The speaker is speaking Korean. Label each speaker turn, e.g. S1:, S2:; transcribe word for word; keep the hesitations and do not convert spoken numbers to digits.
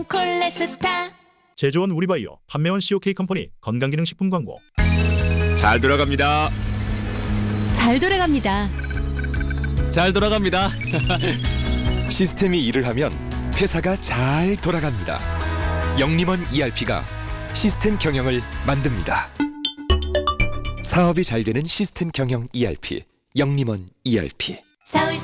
S1: 콜레스타.
S2: 제조원 우리바이오, 판매원 씨오케이 컴퍼니 건강기능식품 광고.
S3: 잘 돌아갑니다.
S1: 잘 돌아갑니다.
S4: 잘 돌아갑니다.
S5: 시스템이 일을 하면 회사가 잘 돌아갑니다. 영림원 이알피가 시스템 경영을 만듭니다. 사업이 잘 되는 시스템 경영 이알피, 영림원 이알피.
S1: 서울